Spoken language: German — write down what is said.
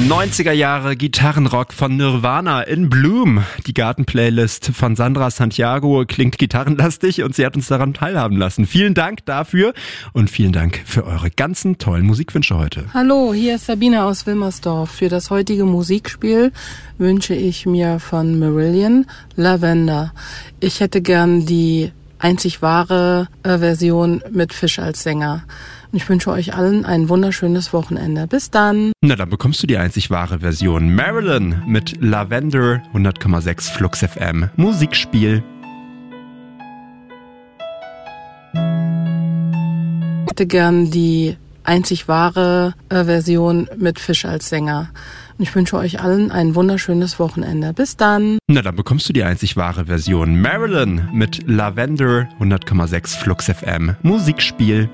90er Jahre Gitarrenrock von Nirvana in Bloom. Die Gartenplaylist von Sandra Santiago klingt gitarrenlastig und sie hat uns daran teilhaben lassen. Vielen Dank dafür und vielen Dank für eure ganzen tollen Musikwünsche heute. Hallo, hier ist Sabine aus Wilmersdorf. Für das heutige Musikspiel wünsche ich mir von Marillion Lavender. Ich hätte gern die einzig wahre Version mit Fisch als Sänger. Und ich wünsche euch allen ein wunderschönes Wochenende. Bis dann. Na, dann bekommst du die einzig wahre Version. Marilyn mit Lavender, 100,6 Flux FM. Musikspiel. Ich hätte gern die einzig wahre Version mit Fisch als Sänger. Und ich wünsche euch allen ein wunderschönes Wochenende. Bis dann. Na, dann bekommst du die einzig wahre Version. Marilyn mit Lavender, 100,6 Flux FM. Musikspiel.